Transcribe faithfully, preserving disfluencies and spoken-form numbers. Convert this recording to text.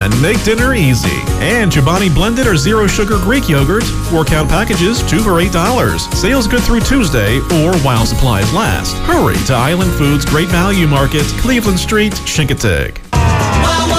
and make dinner easy. And Chobani blended or zero sugar Greek yogurt, four count packages, two for eight dollars. Sales good through Tuesday or while supplies last. Hurry to Island Foods Great Value Market, Cleveland Street, Chincoteague.